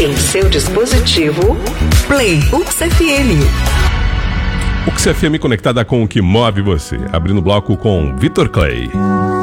em seu dispositivo, Play UX FM. UX FM conectada com o que move você. Abrindo o bloco com Vitor Clay.